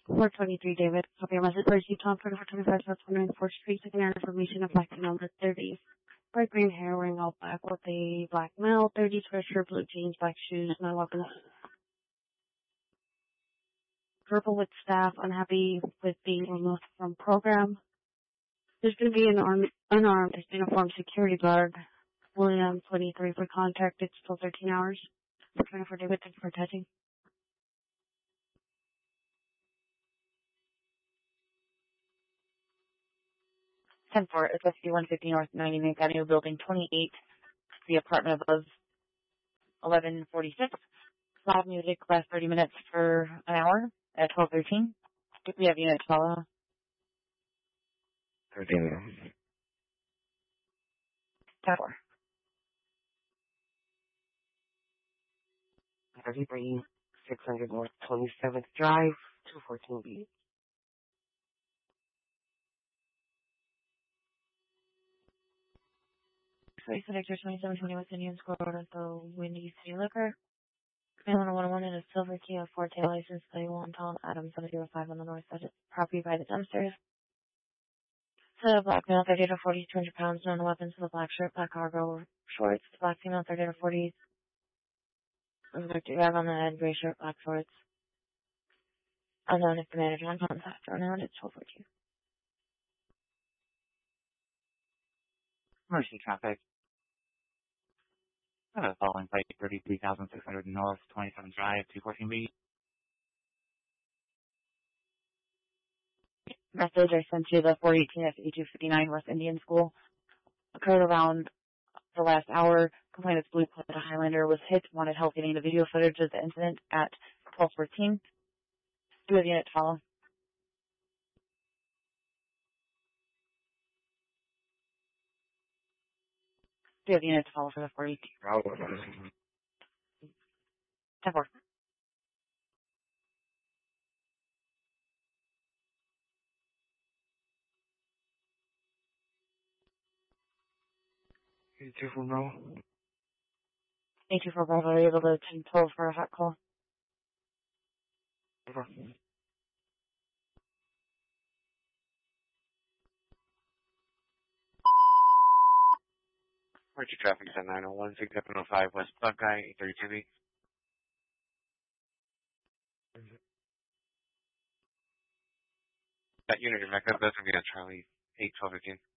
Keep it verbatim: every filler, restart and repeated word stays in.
four twenty-three David. Copy your message. Received Tom four twenty-five South twenty-fourth Street. Secondary information of black number thirty. Bright green hair, wearing all black with a black male. thirty sweatshirt, blue jeans, black shoes, no weapons. Purple with staff, unhappy with being removed from program. There's going to be an arm, unarmed uniformed security guard. William twenty-three for contact. It's still thirteen hours. twenty-four David, thank you for touching. ten four, it's fifty-one fifty North ninety-ninth Avenue, Building twenty-eight, the apartment above eleven forty-six. Loud music lasts thirty minutes for an hour at twelve thirteen. We have unit to follow. thirteen minutes. ten four. thirty-three, six hundred North twenty-seventh Drive, two fourteen B. Sorry, Selector twenty-seven twenty West Indian School Road at the Windy City Liquor. Mail one oh one in a silver Kia Forte license plate one Tom Adams seven zero five on the north side of the property by the dumpsters. So black male thirty to forty, two hundred pounds, known weapons with a black shirt, black cargo shorts. Black female thirty to forty, black bag on the head, gray shirt, black shorts. Unknown if the manager on contact or not, it's twelve forty-two. Mercy traffic. Uh, following flight thirty-three thousand six hundred North twenty-seventh Drive, two fourteen B. Message I sent you the four eighteen F eighty-two fifty-nine West Indian School. Occurred around the last hour. Complainant's blue Toyota Highlander was hit. Wanted help getting the video footage of the incident at twelve fourteen. Do have unit to follow. Do have unit to follow for the four eighteen. ten four. eight two four Bravo. eight two four Bravo, are you able to ten twelve for a hot call? Over. Mercy traffic is at nine oh one, six seven oh five West Buckeye, eight thirty-two B. That unit in Mecca, that's going to be on Charlie eight twelve fifteen.